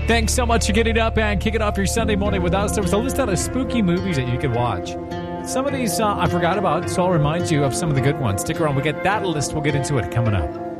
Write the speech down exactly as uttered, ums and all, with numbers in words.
Thanks so much for getting up and kicking off your Sunday morning with us. There was a list out of spooky movies that you could watch. Some of these uh, I forgot about, so I'll remind you of some of the good ones. Stick around. We get that list. We'll get into it coming up.